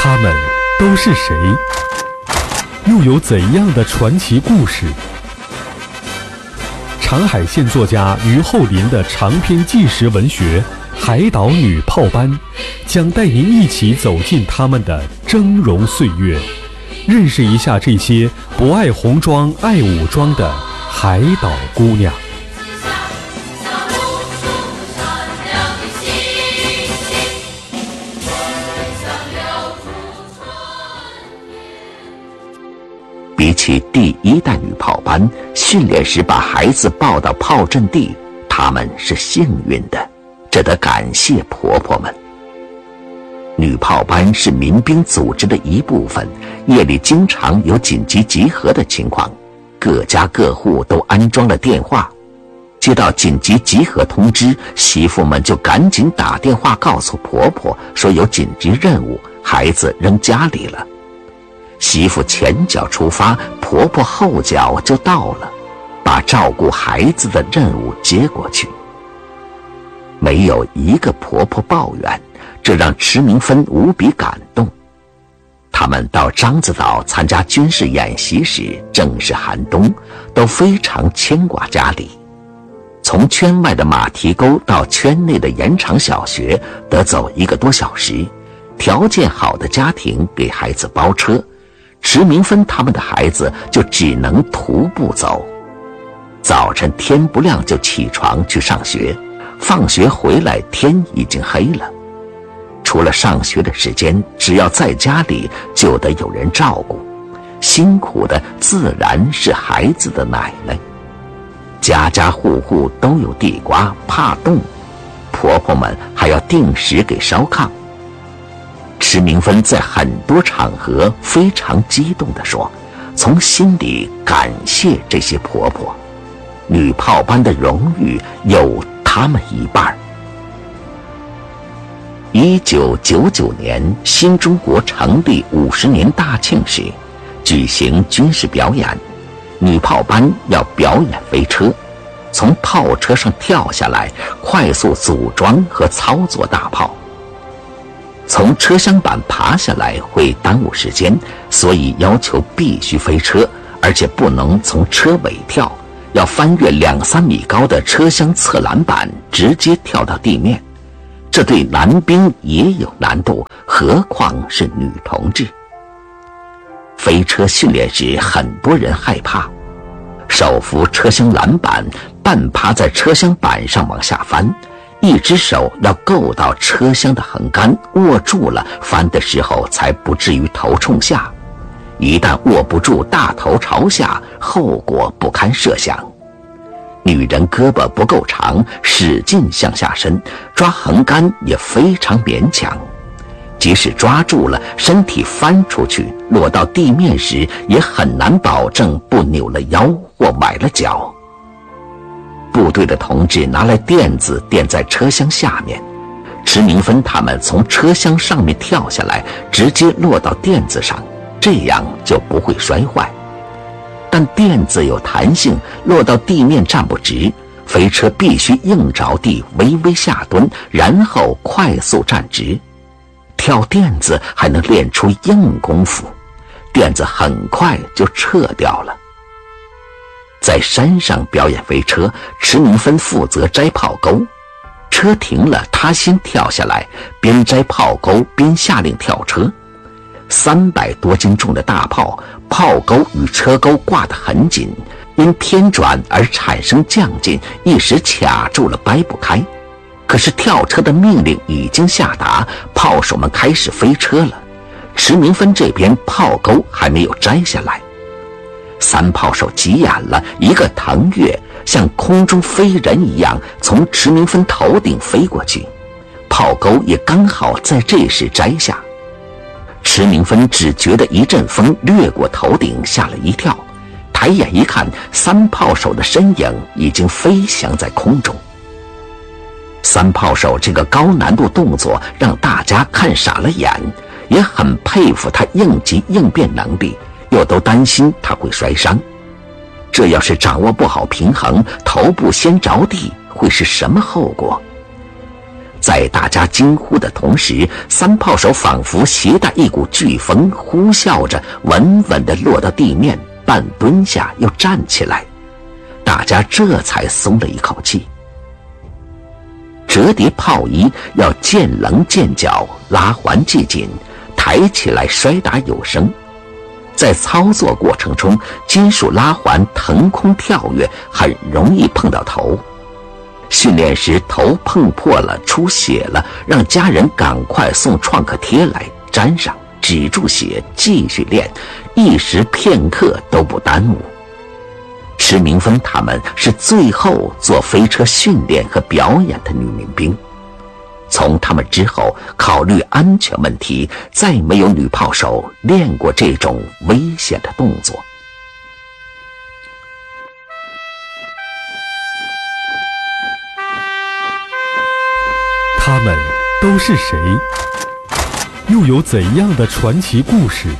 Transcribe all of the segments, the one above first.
他们都是谁？又有怎样的传奇故事？长海县作家于厚林的长篇纪实文学《海岛女炮班》，将带您一起走进他们的峥嵘岁月，认识一下这些不爱红装爱武装的海岛姑娘。 比起第一代女炮班，训练时把孩子抱到炮阵地，他们是幸运的，这得感谢婆婆们。女炮班是民兵组织的一部分，夜里经常有紧急集合的情况，各家各户都安装了电话，接到紧急集合通知，媳妇们就赶紧打电话告诉婆婆说有紧急任务，孩子扔家里了。媳妇前脚出发，婆婆后脚就到了，把照顾孩子的任务接过去。没有一个婆婆抱怨，这让池明芬无比感动。他们到獐子岛参加军事演习时，正是寒冬，都非常牵挂家里。从圈外的马蹄沟到圈内的延长小学得走1个多小时，条件好的家庭给孩子包车，池明芬他们的孩子就只能徒步走。早晨天不亮就起床去上学，放学回来天已经黑了。除了上学的时间，只要在家里就得有人照顾，辛苦的自然是孩子的奶奶。家家户户都有地瓜，怕冻，婆婆们还要定时给烧炕。池明芬在很多场合非常激动地说，从心里感谢这些婆婆，女炮班的荣誉有她们一半。1999年新中国成立50年大庆时，举行军事表演，女炮班要表演飞车，从炮车上跳下来，快速组装和操作大炮。从车厢板爬下来会耽误时间，所以要求必须飞车，而且不能从车尾跳，要翻越2-3米高的车厢侧栏板，直接跳到地面。这对男兵也有难度，何况是女同志。飞车训练时，很多人害怕，手扶车厢栏板，半趴在车厢板上往下翻，一只手要够到车厢的横杆，握住了，翻的时候才不至于头冲下。一旦握不住，大头朝下，后果不堪设想。女人胳膊不够长，使劲向下伸，抓横杆也非常勉强。即使抓住了，身体翻出去，落到地面时，也很难保证不扭了腰或崴了脚。部队的同志拿来垫子垫在车厢下面，池明芬他们从车厢上面跳下来，直接落到垫子上，这样就不会摔坏。但垫子有弹性，落到地面站不直，飞车必须硬着地微微下蹲，然后快速站直。跳垫子还能练出硬功夫，垫子很快就撤掉了。在山上表演飞车，池明芬负责摘炮钩，车停了，他先跳下来，边摘炮钩边下令跳车。300多斤重的大炮，炮钩与车钩挂得很紧，因偏转而产生降劲，一时卡住了，掰不开。可是跳车的命令已经下达，炮手们开始飞车了。池明芬这边炮钩还没有摘下来，三炮手急眼了，一个腾跃，像空中飞人一样从池明芬头顶飞过去，炮钩也刚好在这时摘下。池明芬只觉得一阵风掠过头顶，吓了一跳，抬眼一看，三炮手的身影已经飞翔在空中。三炮手这个高难度动作让大家看傻了眼，也很佩服他应急应变能力，又都担心他会摔伤。这要是掌握不好平衡，头部先着地，会是什么后果？ 在大家惊呼的同时，三炮手仿佛携带一股飓风，呼啸着稳稳地落到地面，半蹲下又站起来，大家这才松了一口气。折叠炮衣要见棱见角，拉环系紧，抬起来摔打有声。在操作过程中，金属拉环腾空跳跃，很容易碰到头。训练时头碰破了，出血了，让家人赶快送创可贴来粘上，止住血，继续练，一时片刻都不耽误。施明芬他们是最后做飞车训练和表演的女民兵，从他们之后，考虑安全问题，再没有女炮手练过这种危险的动作。 他们都是谁？又有怎样的传奇故事？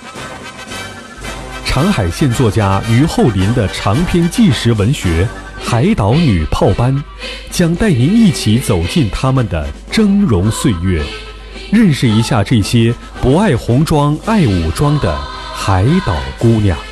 长海县作家于厚林的长篇纪实文学《海岛女炮班》将带您一起走进他们的峥嵘岁月，认识一下这些不爱红装爱武装的海岛姑娘。